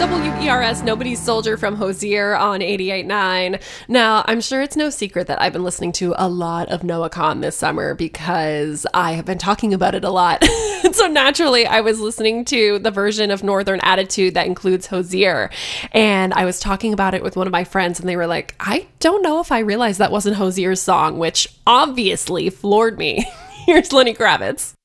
WERS Nobody's Soldier from Hozier on 88.9. Now, I'm sure it's no secret that I've been listening to a lot of Noah Kahan this summer because I have been talking about it a lot. So naturally, I was listening to the version of Northern Attitude that includes Hozier. And I was talking about it with one of my friends and they were like, I don't know if I realized that wasn't Hozier's song, which obviously floored me. Here's Lenny Kravitz.